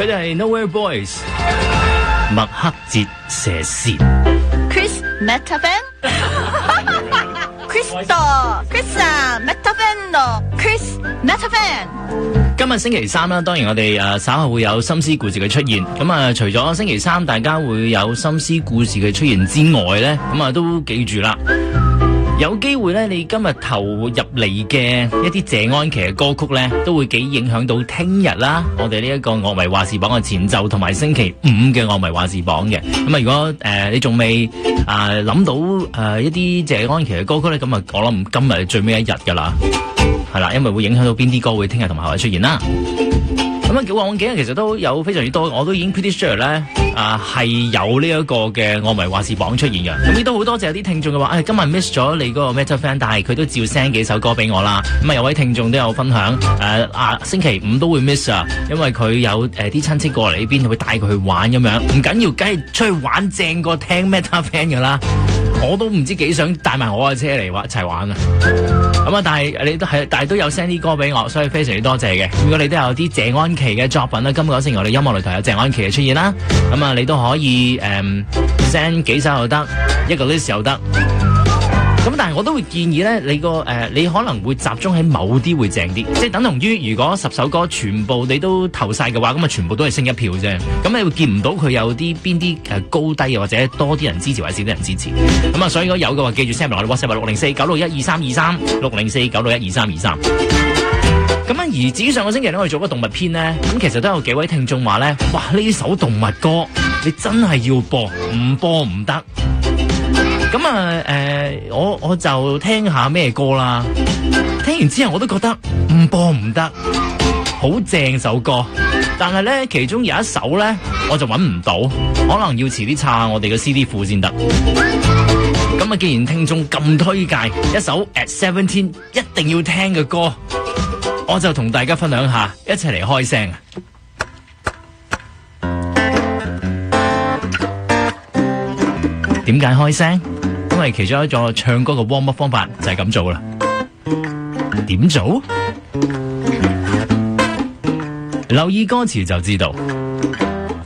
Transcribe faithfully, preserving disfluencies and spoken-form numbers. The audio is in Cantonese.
佢哋係 Nowhere Boys， 麥克哲射線 Chris Metafan。Crystal，Chris 啊 ，Metafan，Chris Metafan。 今日星期三啦，當然我哋誒稍後會有心思故事嘅出現。咁啊，除咗星期三大家會有心思故事嘅出現之外咧，咁啊都記住啦。有機會咧，你今日投入嚟嘅一啲謝安琪嘅歌曲咧，都會幾影響到聽日啦。我哋呢一個樂迷話事榜嘅前奏，同埋星期五嘅樂迷話事榜嘅。咁啊，如果誒、呃、你仲未啊諗到誒、呃、一啲謝安琪嘅歌曲咧，咁啊，我諗今日係最尾一日噶啦，係啦，因為會影響到邊啲歌會聽日同埋後日出現啦。咁啊，過往幾日其實都有非常之多，我都已經 pretty sure 咧，啊、呃、係有呢一個嘅樂迷話事榜出現嘅。咁亦都好多謝有啲聽眾嘅話，誒、哎、今日 miss 咗你嗰個 Metal Fan， 但係佢都照 send 幾首歌俾我啦。咁啊，有位聽眾都有分享，誒、呃、啊星期五都會 miss 啊，因為佢有誒啲親戚過嚟呢邊，會帶佢去玩咁樣。唔緊要，梗係出去玩正過聽 Metal Fan 㗎啦。我都唔知幾想帶埋我嘅車嚟玩一齊玩啊！咁啊，但係你都係，但係都有 send 啲歌俾我，所以非常之多謝嘅。如果你都有啲謝安琪嘅作品啦，今個星期我哋音樂擂台有謝安琪嘅出現啦，咁啊，你都可以誒 send、嗯、幾首又得，一個 list 又得。咁但係我都會建議咧，你個誒、呃、你可能會集中喺某啲會正啲，即係等同於如果十首歌全部你都投晒嘅話，咁啊全部都係升一票啫。咁你會見唔到佢有啲邊啲誒高低，或者多啲人支持或者少啲人支持。咁啊，所以如果有嘅話，記住 send 落我哋 WhatsApp 六零四九六一二三二三六零四九六一二三二三。咁啊，而至於上個星期咧，我哋做個動物篇咧，咁其實都有幾位聽眾話咧，哇！呢首動物歌你真係要播，唔播唔得。咁啊，誒、呃，我我就聽下咩歌啦。聽完之後我都覺得唔播唔得，好正首歌。但係咧，其中有一首咧，我就揾唔到，可能要遲啲查下我哋嘅 C D 庫先得。咁啊，既然聽眾咁推介一首 At Seventeen 一定要聽嘅歌，我就同大家分享下，一齊嚟開聲啊！點解開聲？因為其中一個唱歌嘅 warm up 方法就係咁做啦。點做？留意歌詞就知道。